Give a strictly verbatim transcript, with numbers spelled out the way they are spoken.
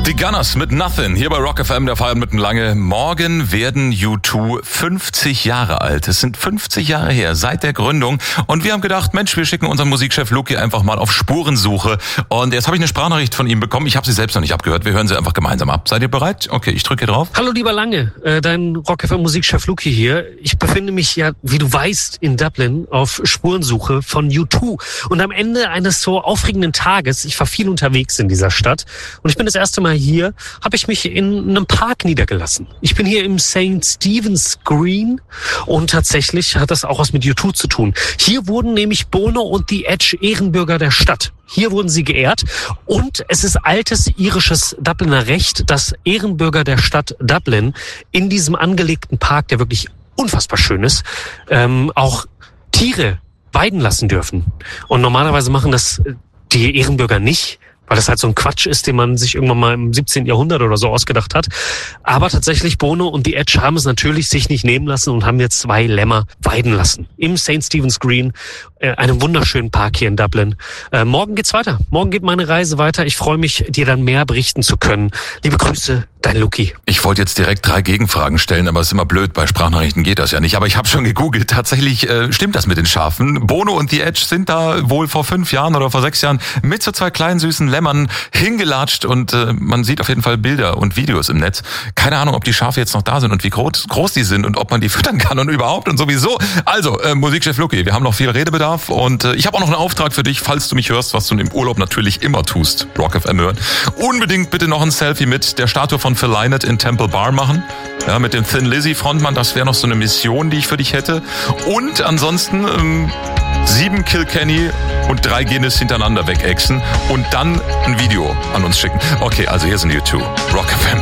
Die Gunners mit Nothing, hier bei Rock F M, der Feiern mitten lange. Morgen werden U zwei fünfzig Jahre alt. Es sind fünfzig Jahre her, seit der Gründung. Und wir haben gedacht, Mensch, wir schicken unseren Musikchef Luki einfach mal auf Spurensuche. Und jetzt habe ich eine Sprachnachricht von ihm bekommen. Ich habe sie selbst noch nicht abgehört. Wir hören sie einfach gemeinsam ab. Seid ihr bereit? Okay, ich drücke hier drauf. Hallo lieber Lange, äh, dein Rock F M Musikchef Luki hier. Ich befinde mich ja, wie du weißt, in Dublin auf Spurensuche von U zwei. Und am Ende eines so aufregenden Tages, ich war viel unterwegs in dieser Stadt und ich bin das erste Mal hier, habe ich mich in einem Park niedergelassen. Ich bin hier im Sankt Stephen's Green und tatsächlich hat das auch was mit U zwei zu tun. Hier wurden nämlich Bono und The Edge Ehrenbürger der Stadt. Hier wurden sie geehrt und es ist altes irisches Dubliner Recht, dass Ehrenbürger der Stadt Dublin in diesem angelegten Park, der wirklich unfassbar schön ist, ähm, auch Tiere weiden lassen dürfen. Und normalerweise machen das die Ehrenbürger nicht, weil das halt so ein Quatsch ist, den man sich irgendwann mal im siebzehnten Jahrhundert oder so ausgedacht hat. Aber tatsächlich, Bono und The Edge haben es natürlich sich nicht nehmen lassen und haben jetzt zwei Lämmer weiden lassen. Im Sankt Stephen's Green, äh, einem wunderschönen Park hier in Dublin. Äh, morgen geht's weiter. Morgen geht meine Reise weiter. Ich freue mich, dir dann mehr berichten zu können. Liebe Grüße, dein Luki. Ich wollte jetzt direkt drei Gegenfragen stellen, aber es ist immer blöd, bei Sprachnachrichten geht das ja nicht. Aber ich habe schon gegoogelt, tatsächlich äh, stimmt das mit den Schafen. Bono und The Edge sind da wohl vor fünf Jahren oder vor sechs Jahren mit so zwei kleinen süßen Lämmern hingelatscht und äh, man sieht auf jeden Fall Bilder und Videos im Netz. Keine Ahnung, ob die Schafe jetzt noch da sind und wie groß, groß die sind und ob man die füttern kann und überhaupt und sowieso. Also, äh, Musikchef Luki, wir haben noch viel Redebedarf und äh, ich habe auch noch einen Auftrag für dich, falls du mich hörst, was du im Urlaub natürlich immer tust, Rock F M hören. Unbedingt bitte noch ein Selfie mit der Statue von Phil Lynott in Temple Bar machen. Ja, mit dem Thin Lizzy Frontmann, das wäre noch so eine Mission, die ich für dich hätte. Und ansonsten ähm, sieben Kilkenny und drei Guinness hintereinander wegexen und dann ein Video an uns schicken. Okay, also hier sind U zwei. Rock F M.